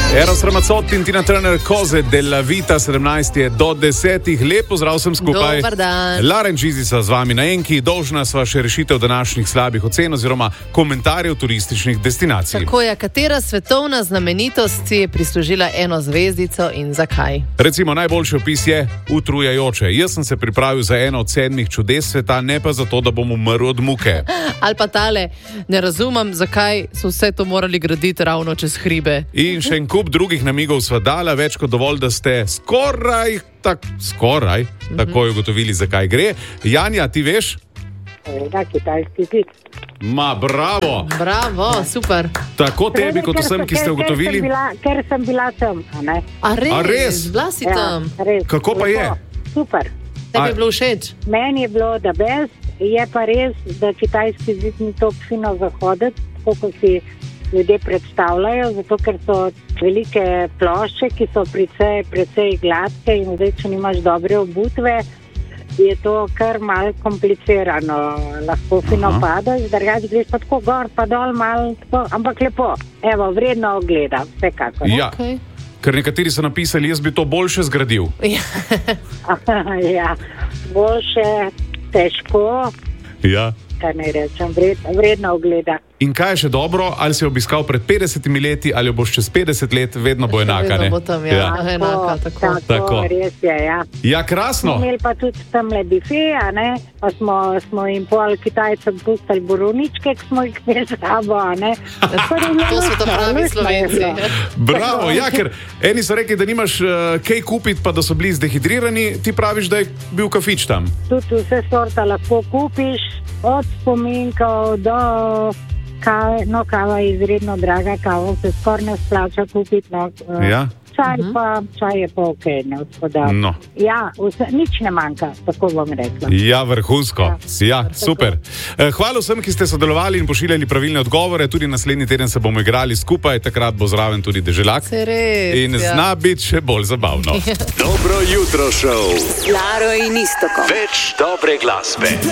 Eros Ramazzotti in Tina Turner, Cose della vita, 17 do 10. Lepo zdrav vsem skupaj. Dobar dan. Laren Čizica z vami na Enki. Dolžna sva še rešitev današnjih slabih ocen oziroma komentarjev turističnih destinacij. Tako je, katera svetovna znamenitost si je prislužila eno zvezdico in zakaj? Recimo, najboljši opis je utrujajoče. Jaz sem se pripravil za eno od 7 čudes sveta, ne pa zato, da bom umrl od muke. Ali pa tale, ne razumem, zakaj so vse to morali graditi ravno čez hribe. In še en kup drugih namigov sva dala, več kot dovolj, da ste skoraj takoj ugotovili, zakaj gre. Janja, ti veš? Da, kitajski zid. Ma, bravo! Bravo, super. Tako tebi, kot vsem, ki ste ugotovili. Ker sem bila tam, a ne? A res? A res? Bila si tam? Res. Kako pa je? Super. Tebi je bilo všeč? Meni je bilo the best, je pa res, da kitajski zid ni tako fino zahoditi, tako kot si ljudje predstavljajo, zato ker so velike plošče, ki so precej gladke in zdaj, če nimaš dobre obutve, je to kar malo komplicirano. Lahko fino padaš, drugače greš pa tako gor, pa dol malo, ampak lepo. Evo, vredno ogleda, vsekakor. Ja, Okay. ker nekateri so napisali, jaz bi to boljše zgradil. Ja, boljše, težko, Ja. kaj ne rečem, vredno ogleda. In kaj je še dobro, ali si obiskal pred 50 leti, ali jo boš čez 50 let, vedno bo enaka, ne? Vedno bo tam, ja. Enaka, tako. Tako. Res je, ja. Ja, krasno. Imeli pa tudi tamle bifeja, ne, pa smo jim pol Kitajcem pustili borovničke, ki smo jih imeli s sabo, a ne. To so ta pravi Slovenci. Bravo, ja, ker eni so rekli, da nimaš kaj kupiti, pa da so bili zdehidrirani, ti praviš, da je bil kafič tam. Tudi vse sorta lahko kupiš, od spominkov do kave, no kava je izredno draga, kava se skoraj ne splača kupiti, no. Ja. Čaj je pa okej, ne, odspodar. No. Ja, nič ne manjka, tako bom rekla. Ja, vrhunsko. Ja, super. Hvala vsem, ki ste sodelovali in pošiljali pravilne odgovore. Tudi naslednji teden se bomo igrali skupaj, takrat bo zraven tudi Deželak. Se res, in zna biti še bolj zabavno. Dobro jutro, šov. Laro in Iztokom. Več dobre glasbe.